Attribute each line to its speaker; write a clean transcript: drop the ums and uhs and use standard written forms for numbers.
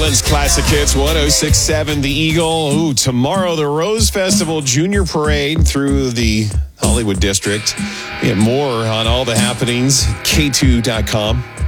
Speaker 1: Classic Hits 106.7 The Eagle. Ooh, tomorrow, the Rose Festival Junior Parade through the Hollywood District. We have more on all the happenings, K2.com.